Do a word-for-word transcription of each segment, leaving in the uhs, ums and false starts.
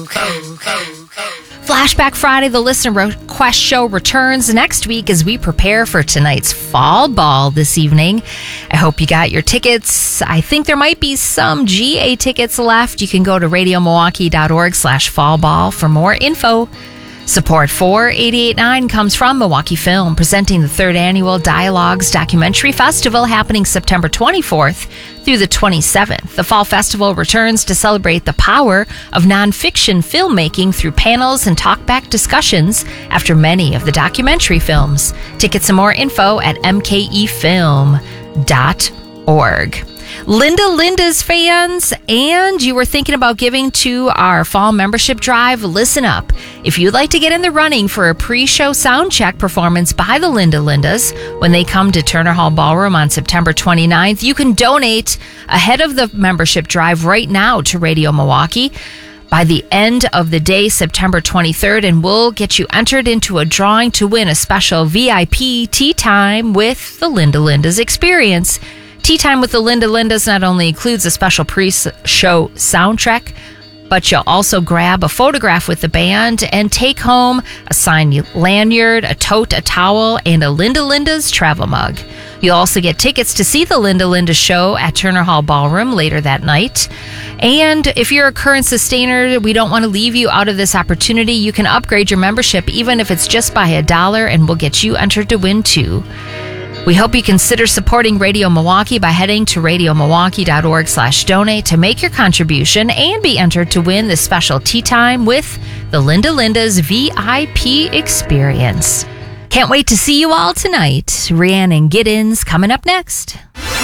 Flashback Friday, the Listener Request Show returns next week as we prepare for tonight's Fall Ball this evening. I hope you got your tickets. I think there might be some G A tickets left. You can go to radiomilwaukee.org slash fall ball for more info. Support for eighty-eight point nine comes from Milwaukee Film, presenting the third annual Dialogues Documentary Festival happening September twenty-fourth through the twenty-seventh. The Fall Festival returns to celebrate the power of nonfiction filmmaking through panels and talkback discussions after many of the documentary films. Tickets and more info at m k e film dot org. Linda Linda's fans, and you were thinking about giving to our fall membership drive, listen up. If you'd like to get in the running for a pre-show sound check performance by the Linda Lindas when they come to Turner Hall Ballroom on September twenty-ninth, you can donate ahead of the membership drive right now to Radio Milwaukee by the end of the day, September twenty-third, and we'll get you entered into a drawing to win a special V I P tea time with the Linda Lindas experience. Tea Time with the Linda Lindas not only includes a special pre-show soundtrack, but you'll also grab a photograph with the band and take home a signed lanyard, a tote, a towel, and a Linda Lindas travel mug. You'll also get tickets to see the Linda Lindas show at Turner Hall Ballroom later that night. And if you're a current sustainer, we don't want to leave you out of this opportunity. You can upgrade your membership even if it's just by a dollar, and we'll get you entered to win too. We hope you consider supporting Radio Milwaukee by heading to radiomilwaukee.org slash donate to make your contribution and be entered to win this special tea time with the Linda Lindas V I P experience. Can't wait to see you all tonight. Rhiannon Giddens coming up next.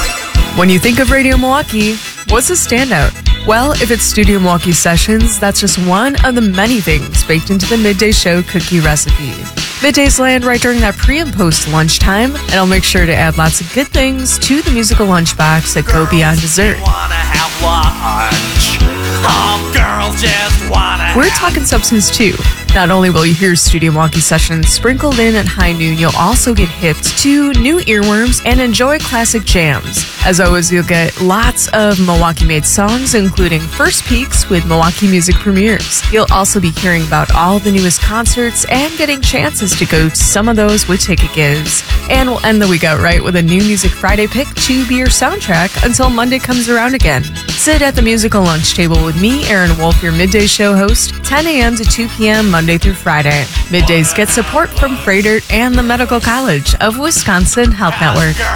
When you think of Radio Milwaukee, what's a standout? Well, if it's Studio Milwaukee Sessions, that's just one of the many things baked into the Midday Show cookie recipe. Middays land right during that pre and post lunchtime, and I'll make sure to add lots of good things to the musical lunchbox that go beyond dessert. Wanna have lunch. Oh, girls just wanna We're talking substance too. Not only will you hear Studio Milwaukee Sessions sprinkled in at high noon, you'll also get hipped to new earworms and enjoy classic jams. As always, you'll get lots of Milwaukee-made songs, including first peeks with Milwaukee Music Premieres. You'll also be hearing about all the newest concerts and getting chances to go to some of those with ticket gives. And we'll end the week out right with a new Music Friday pick to be your soundtrack until Monday comes around again. Sit at the musical lunch table with me, Aaron Wolf, your midday show host, ten a.m. to two p.m. Monday through Friday. Middays get support from Freighter and the Medical College of Wisconsin Health Network.